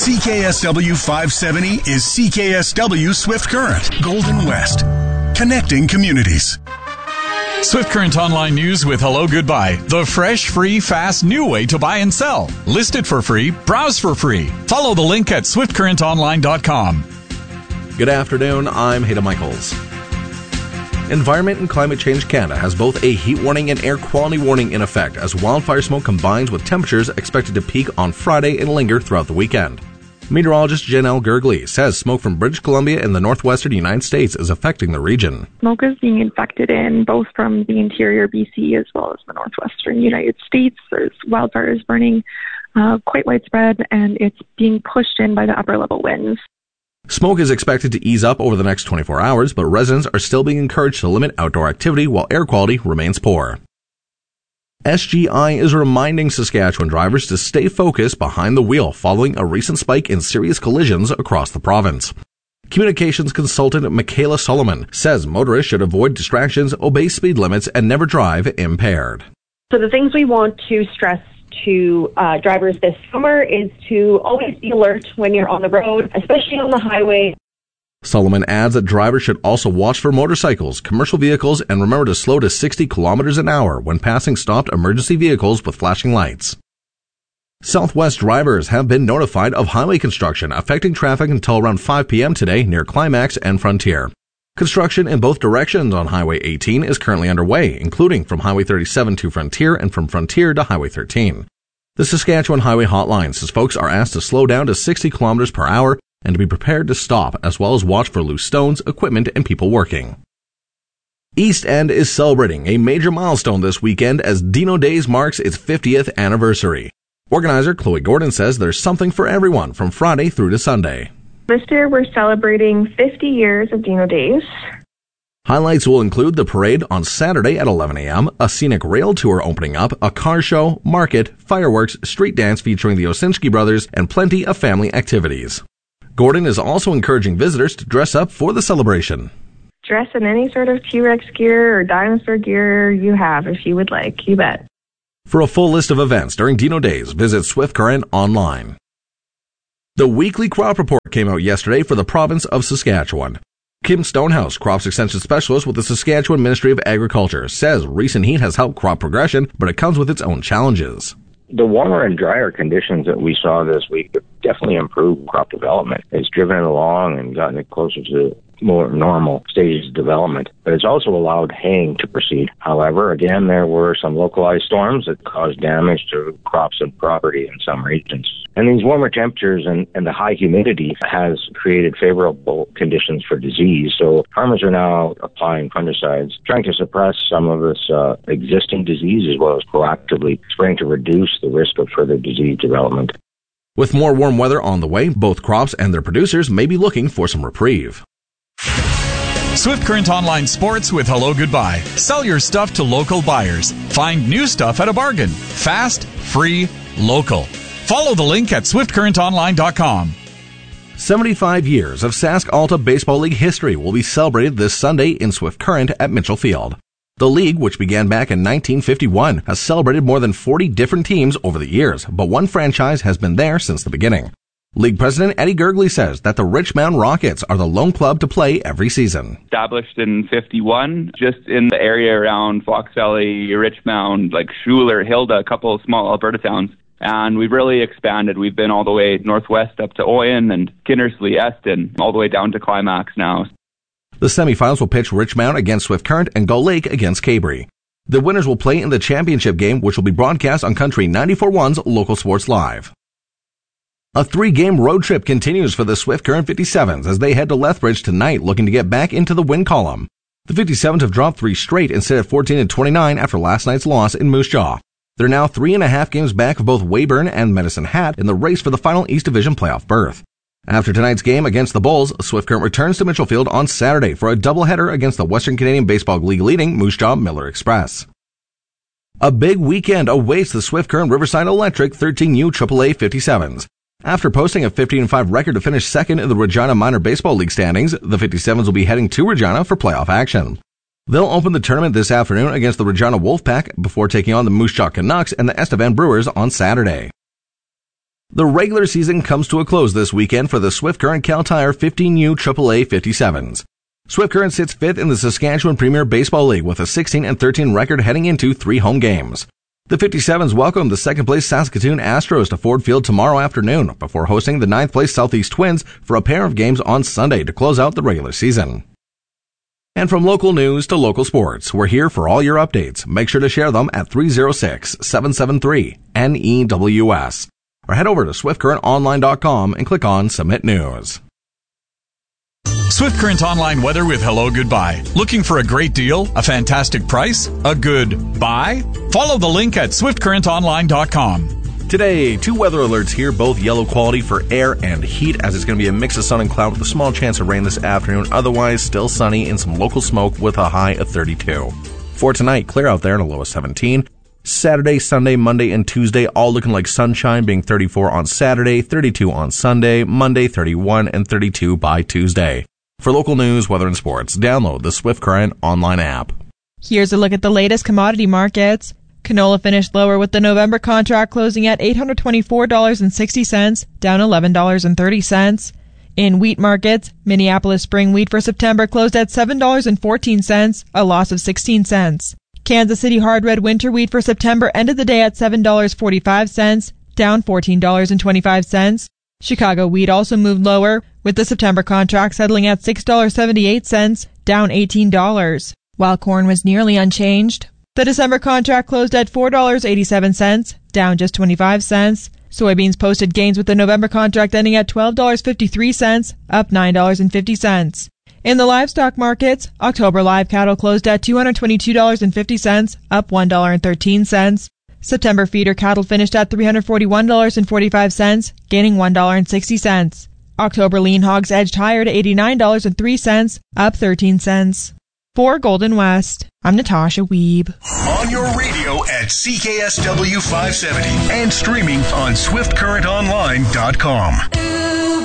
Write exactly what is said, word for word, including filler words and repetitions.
C K S W five seventy is C K S W Swift Current, Golden West. Connecting communities. Swift Current Online News with Hello Goodbye. The fresh, free, fast, new way to buy and sell. List it for free. Browse for free. Follow the link at swift current online dot com. Good afternoon. I'm Hayden Michaels. Environment and Climate Change Canada has both a heat warning and air quality warning in effect as wildfire smoke combines with temperatures expected to peak on Friday and linger throughout the weekend. Meteorologist Janelle Gergely says smoke from British Columbia in the northwestern United States is affecting the region. Smoke is being infected in both from the interior B C as well as the northwestern United States. There's wildfires burning uh, quite widespread, and it's being pushed in by the upper level winds. Smoke is expected to ease up over the next twenty-four hours, but residents are still being encouraged to limit outdoor activity while air quality remains poor. S G I is reminding Saskatchewan drivers to stay focused behind the wheel following a recent spike in serious collisions across the province. Communications consultant Michaela Solomon says motorists should avoid distractions, obey speed limits, and never drive impaired. So the things we want to stress to uh, drivers this summer is to always be alert when you're on the road, especially on the highway. Solomon adds that drivers should also watch for motorcycles, commercial vehicles, and remember to slow to sixty kilometers an hour when passing stopped emergency vehicles with flashing lights. Southwest drivers have been notified of highway construction affecting traffic until around five p.m. today near Climax and Frontier. Construction in both directions on Highway eighteen is currently underway, including from Highway thirty-seven to Frontier and from Frontier to Highway thirteen. The Saskatchewan Highway Hotline says folks are asked to slow down to sixty kilometers per hour and to be prepared to stop, as well as watch for loose stones, equipment, and people working. East End is celebrating a major milestone this weekend as Dino Days marks its fiftieth anniversary. Organizer Chloe Gordon says there's something for everyone from Friday through to Sunday. This year we're celebrating fifty years of Dino Days. Highlights will include the parade on Saturday at eleven a.m., a scenic rail tour opening up, a car show, market, fireworks, street dance featuring the Osinski brothers, and plenty of family activities. Gordon is also encouraging visitors to dress up for the celebration. Dress in any sort of T-Rex gear or dinosaur gear you have if you would like, you bet. For a full list of events during Dino Days, visit Swift Current online. The weekly crop report came out yesterday for the province of Saskatchewan. Kim Stonehouse, Crops Extension Specialist with the Saskatchewan Ministry of Agriculture, says recent heat has helped crop progression, but it comes with its own challenges. The warmer and drier conditions that we saw this week definitely improved crop development. It's driven it along and gotten it closer to more normal stages of development, but it's also allowed haying to proceed. However, again, there were some localized storms that caused damage to crops and property in some regions. And these warmer temperatures and, and the high humidity has created favorable conditions for disease. So farmers are now applying fungicides, trying to suppress some of this uh, existing disease as well as proactively spraying to reduce the risk of further disease development. With more warm weather on the way, both crops and their producers may be looking for some reprieve. Swift Current Online Sports with Hello Goodbye. Sell your stuff to local buyers. Find new stuff at a bargain. Fast, free, local. Follow the link at swift current online dot com. seventy-five years of Sask Alta Baseball League history will be celebrated this Sunday in Swift Current at Mitchell Field. The league, which began back in nineteen fifty-one, has celebrated more than forty different teams over the years, but one franchise has been there since the beginning. League President Eddie Gergley says that the Richmond Rockets are the lone club to play every season. Established in fifty-one, just in the area around Fox Valley, Richmond, like Schuler, Hilda, a couple of small Alberta towns. And we've really expanded. We've been all the way northwest up to Oyen and Kinnersley, Eston, all the way down to Climax now. The semifinals will pitch Richmond against Swift Current and Gull Lake against Cabrey. The winners will play in the championship game, which will be broadcast on Country ninety-four point one's Local Sports Live. A three-game road trip continues for the Swift Current fifty-sevens as they head to Lethbridge tonight looking to get back into the win column. The fifty-sevens have dropped three straight and sit at fourteen and twenty-nine after last night's loss in Moose Jaw. They're now three and a half games back of both Weyburn and Medicine Hat in the race for the final East Division playoff berth. After tonight's game against the Bulls, Swift Current returns to Mitchell Field on Saturday for a doubleheader against the Western Canadian Baseball League leading Moose Jaw Miller Express. A big weekend awaits the Swift Current Riverside Electric thirteen U triple A fifty-sevens. After posting a fifteen and five record to finish second in the Regina Minor Baseball League standings, the fifty-sevens will be heading to Regina for playoff action. They'll open the tournament this afternoon against the Regina Wolfpack before taking on the Moose Jaw Canucks and the Estevan Brewers on Saturday. The regular season comes to a close this weekend for the Swift Current Cal Tire fifteen U triple A fifty-sevens. Swift Current sits fifth in the Saskatchewan Premier Baseball League with a sixteen and thirteen record heading into three home games. The fifty-sevens welcome the second-place Saskatoon Astros to Ford Field tomorrow afternoon before hosting the ninth-place Southeast Twins for a pair of games on Sunday to close out the regular season. And from local news to local sports, we're here for all your updates. Make sure to share them at three oh six, seven seven three, N E W S. Or head over to swift current online dot com and click on Submit News. Swift Current Online weather with Hello Goodbye. Looking for a great deal? A fantastic price? A good buy? Follow the link at swift current online dot com. Today, two weather alerts here, both yellow quality for air and heat, as it's going to be a mix of sun and cloud with a small chance of rain this afternoon. Otherwise, still sunny and some local smoke with a high of thirty-two. For tonight, clear out there and a low of seventeen. Saturday, Sunday, Monday, and Tuesday all looking like sunshine, being thirty-four on Saturday, thirty-two on Sunday, Monday thirty-one, and thirty-two by Tuesday. For local news, weather, and sports, download the Swift Current online app. Here's a look at the latest commodity markets. Canola finished lower with the November contract closing at eight hundred twenty-four dollars and sixty cents, down eleven dollars and thirty cents. In wheat markets, Minneapolis spring wheat for September closed at seven dollars and fourteen cents, a loss of sixteen cents. Kansas City hard red winter wheat for September ended the day at seven dollars and forty-five cents, down fourteen dollars and twenty-five cents. Chicago wheat also moved lower, with the September contract settling at six dollars and seventy-eight cents, down eighteen dollars, while corn was nearly unchanged. The December contract closed at four dollars and eighty-seven cents, down just twenty-five cents. Soybeans posted gains with the November contract ending at twelve dollars and fifty-three cents, up nine dollars and fifty cents. In the livestock markets, October live cattle closed at two hundred twenty-two dollars and fifty cents, up one dollar and thirteen cents. September feeder cattle finished at three hundred forty-one dollars and forty-five cents, gaining one dollar and sixty cents. October lean hogs edged higher to eighty-nine dollars and three cents, up thirteen cents. For Golden West, I'm Natasha Weeb. On your radio at C K S W five seventy and streaming on swift current online dot com.